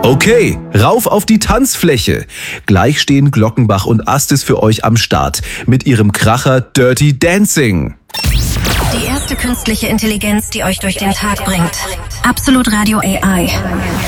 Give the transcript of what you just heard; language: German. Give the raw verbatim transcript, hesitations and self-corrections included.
Okay, rauf auf die Tanzfläche. Gleich stehen Glockenbach und Astis für euch am Start mit ihrem Kracher Dirty Dancing. Die erste künstliche Intelligenz, die euch durch den Tag bringt. Absolut Radio A I.